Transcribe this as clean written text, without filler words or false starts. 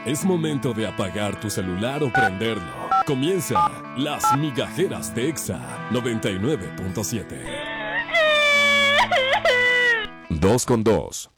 Es momento de apagar tu celular o prenderlo. Comienza Las Migajeras de Exa 99.7. 2 con 2.